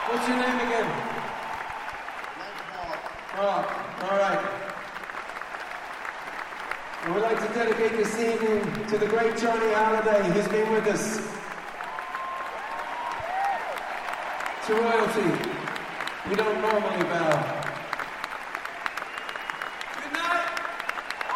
What's your name again? Mark. All right. I would like to dedicate this evening to the great Johnny Halliday, who's been with us. To royalty, we don't normally bow.